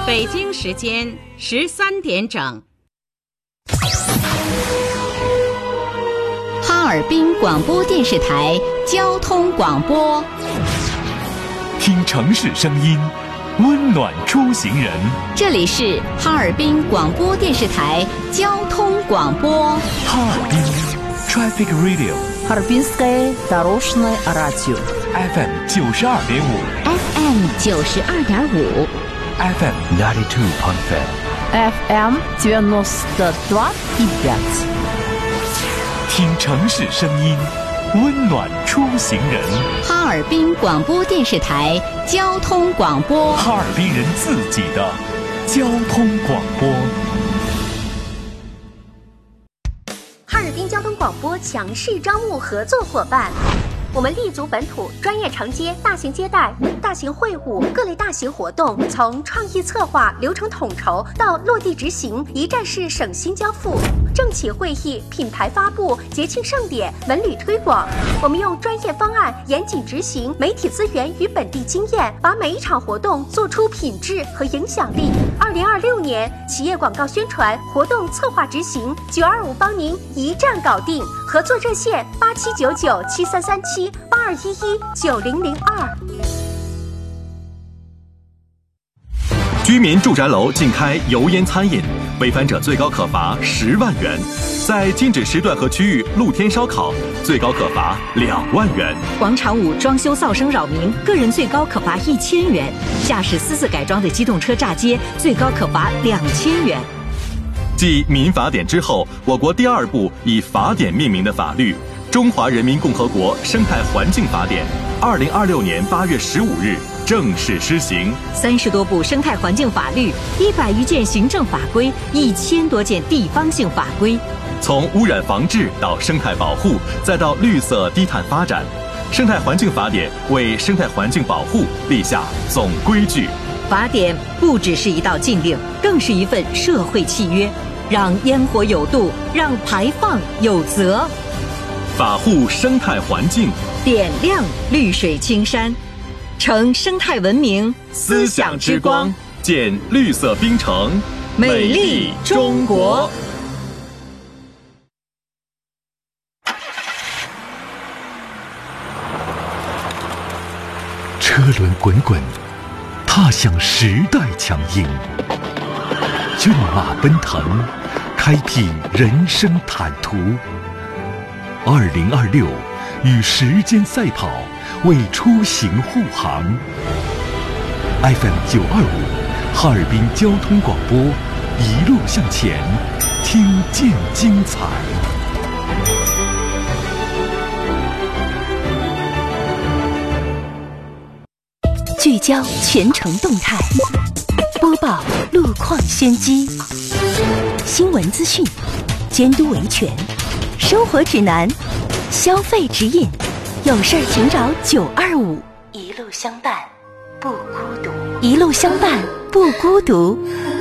北京时间13点整。 哈尔滨广播电视台交通广播， 听城市声音，温暖出行人。 这里是哈尔滨广播电视台交通广播。 哈尔滨 Traffic Radio， Харбинское дорожное радио FM 92.5 FM 92.5 FM 92.5 FM 92.5。 听城市声音，温暖出行人。 哈尔滨广播电视台交通广播， 哈尔滨人自己的交通广播。 哈尔滨交通广播强势招募合作伙伴。我们立足本土，专业承接大型接待、大型会务、各类大型活动，从创意策划、流程统筹到落地执行，一站式省心交付。政企会议、品牌发布、节庆盛典、文旅推广，我们用专业方案严谨执行，媒体资源与本地经验，把每一场活动做出品质和影响力。2026年企业广告宣传、活动策划执行，925帮您一站搞定。合作热线8799733782119002。 居民住宅楼禁开油烟餐饮，违反者最高可罚10万元；在禁止时段和区域露天烧烤，最高可罚2万元。 广场舞装修噪声扰民，个人最高可罚1000元；驾驶私自改装的机动车炸街，最高可罚2000元。 继民法典之后，我国第2部以法典命名的法律《中华人民共和国生态环境法典》，2026年8月15日正式施行。 30多部生态环境法律，100余件行政法规，1000多件地方性法规。 从污染防治到生态保护，再到绿色低碳发展，生态环境法典为生态环境保护立下总规矩。 法典不只是一道禁令，更是一份社会契约，让烟火有度，让排放有责。 法护生态环境， 点亮绿水青山，承生态文明思想之光，建绿色冰城， 美丽中国。 车轮滚滚，踏响时代强音，骏马奔腾，开辟人生坦途。2026，与时间赛跑，为出行护航。FM 925，哈尔滨交通广播，一路向前，听见精彩。 聚焦全程动态，播报路况先机，新闻资讯，监督维权，生活指南，消费指引，有事儿请找925。一路相伴，不孤独。一路相伴，不孤独。